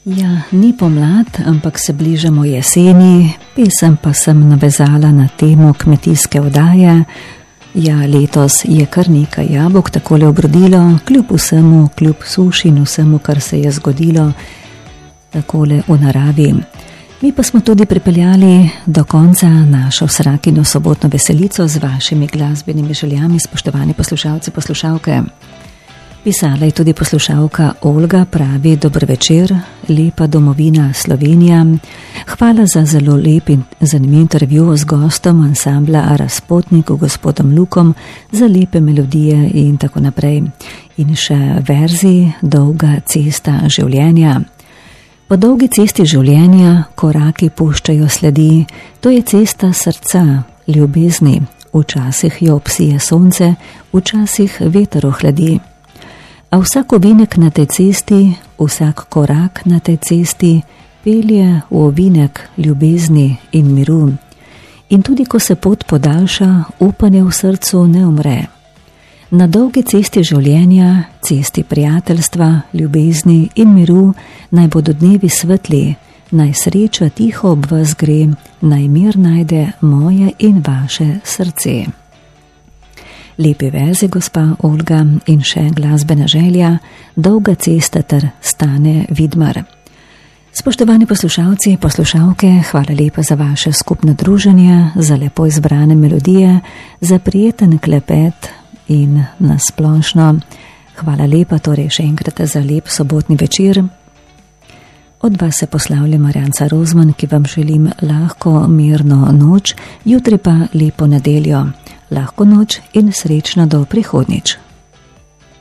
Ja, ni pomlad, ampak se bližamo jeseni, pesem pa sem navezala na temo kmetijske oddaje. Ja, letos je kar nekaj jabolk takole obrodilo, kljub vsemu, kljub suši in vsemu, kar se je zgodilo takole v naravi. Mi pa smo tudi pripeljali do konca našo Srakino sobotno veselico z vašimi glasbenimi željami, spoštovani poslušalci, poslušalke. Pisala je tudi poslušalka Olga, pravi: dober večer, lepa domovina Slovenija. Hvala za zelo lep in zanimiv intervju z gostom ansambla Razpotnik, gospodom Lukom, za lepe melodije in tako naprej. In še verzi Dolga cesta življenja. Po dolgi cesti življenja koraki puščajo sledi, to je cesta srca, ljubezni. Včasih jo obsije sonce, včasih veter ohladi. A vsak ovinek na tej cesti, vsak korak na tej cesti pelje v ovinek ljubezni in miru. In tudi ko se pot podaljša, upanje v srcu ne umre. Na dolgi cesti življenja, cesti prijateljstva, ljubezni in miru naj bodo dnevi svetli, naj sreča tiho ob vas gre, naj mir najde moje in vaše srce. Lepi verzi, gospa Olga, in še glasbena želja, Dolga cesta ter Stane Vidmar. Spoštovani poslušalci, poslušalke, hvala lepa za vaše skupno druženje, za lepo izbrane melodije, za prijeten klepet in nasplošno. Hvala lepa torej še enkrat za lep sobotni večer. Od vas se poslavlja Marjanca Rozman, ki vam želim lahko, mirno noč, jutri pa lepo nedeljo. Lahko noč in srečno do prihodnjič.